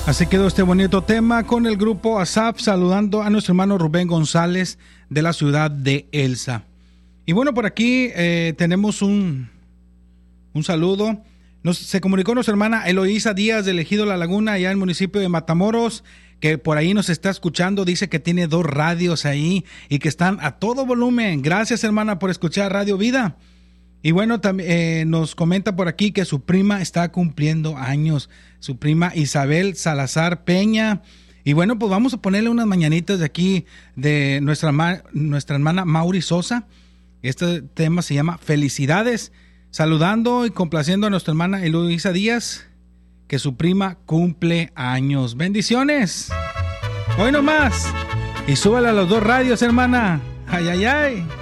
Así quedó este bonito tema con el grupo ASAP, saludando a nuestro hermano Rubén González de la ciudad de Elsa. Y bueno, por aquí tenemos un saludo. Se comunicó nuestra hermana Eloísa Díaz del Ejido La Laguna, allá en el municipio de Matamoros, que por ahí nos está escuchando. Dice que tiene 2 radios ahí y que están a todo volumen. Gracias, hermana, por escuchar Radio Vida. Y bueno, también nos comenta por aquí que su prima está cumpliendo años, su prima Isabel Salazar Peña. Y bueno, pues vamos a ponerle unas mañanitas de aquí de nuestra hermana Mauri Sosa. Este tema se llama Felicidades, saludando y complaciendo a nuestra hermana Eloísa Díaz, que su prima cumple años. Bendiciones. Hoy nomás. Y súbale a los 2 radios, hermana. Ay, ay, ay.